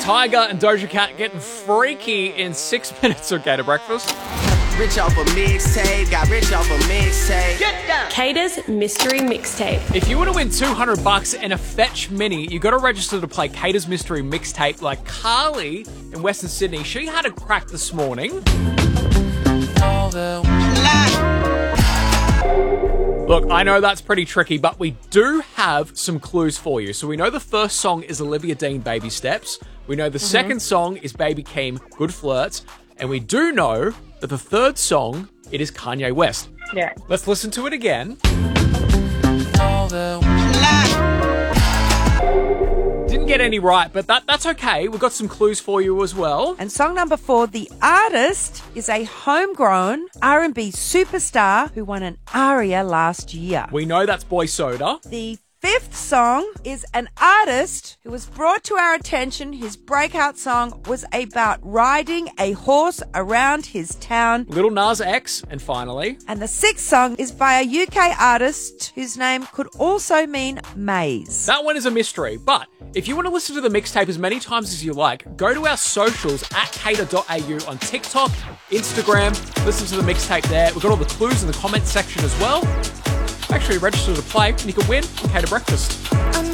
Tyga and Doja Cat getting freaky in 6 minutes of Gator Breakfast. Rich off a mixtape, got rich off a mixtape. Get down. Cater's Mystery Mixtape. If you want to win $200 and a Fetch Mini, you got to register to play Cater's Mystery Mixtape like Carly in Western Sydney. She had a crack this morning. Look, I know that's pretty tricky, but we do have some clues for you. So we know the first song is Olivia Dean, Baby Steps. We know the second song is Baby Keem, Good Flirts. And we do know that the third song, it is Kanye West. Yeah. Let's listen to it again. Didn't get any right, but that's okay. We've got some clues for you as well. And song number 4, the artist is a homegrown R&B superstar who won an ARIA last year. We know that's Boy Soda. The 5th song is an artist who was brought to our attention. His breakout song was about riding a horse around his town. Lil Nas X. And finally, And the 6th song is by a UK artist whose name could also mean maze. that one is a mystery. But if you want to listen to the mixtape as many times as you like, go to our socials at cater.au on TikTok, Instagram. Listen to the mixtape there. We've got all the clues in the comment section as well. Actually, register to play and you can win Cater Breakfast.